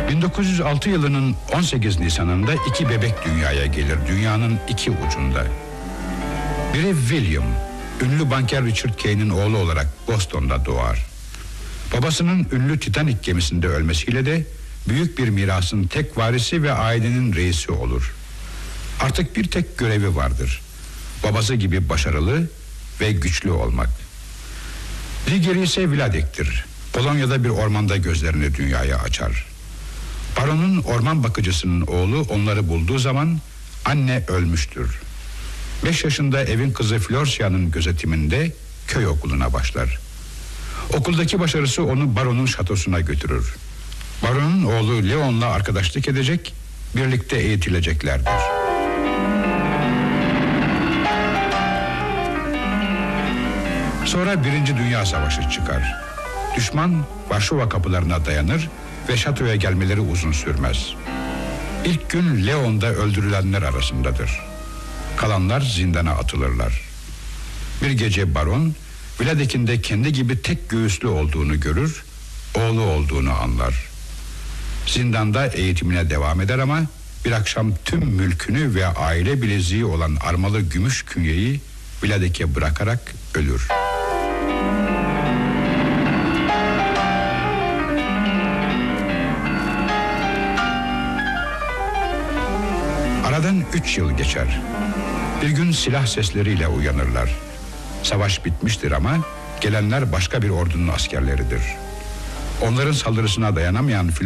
1906 yılının 18 Nisan'ında 2 bebek dünyaya gelir, dünyanın 2 ucunda. Biri William, ünlü banker Richard Kane'in oğlu olarak Boston'da doğar. Babasının ünlü Titanic gemisinde ölmesiyle de büyük bir mirasın tek varisi ve ailenin reisi olur. Artık bir tek görevi vardır: babası gibi başarılı ve güçlü olmak. Diğeri ise Vladek'tir. Polonya'da bir ormanda gözlerini dünyaya açar. Baronun orman bakıcısının oğlu onları bulduğu zaman anne ölmüştür. 5 yaşında evin kızı Florsiya'nın gözetiminde köy okuluna başlar. Okuldaki başarısı onu baronun şatosuna götürür. Baronun oğlu Leon'la arkadaşlık edecek, birlikte eğitileceklerdir. Sonra 1. Dünya Savaşı çıkar. Düşman Varşova kapılarına dayanır ve şatoya gelmeleri uzun sürmez. İlk gün Leon'da öldürülenler arasındadır. Kalanlar zindana atılırlar. Bir gece baron Vladek'in de kendi gibi tek göğüslü olduğunu görür, oğlu olduğunu anlar. Zindanda eğitimine devam eder ama bir akşam tüm mülkünü ve aile bileziği olan armalı gümüş künyeyi Vladek'e bırakarak ölür. Aradan 3 yıl geçer. Bir gün silah sesleriyle uyanırlar. Savaş bitmiştir ama gelenler başka bir ordunun askerleridir. Onların saldırısına dayanamayan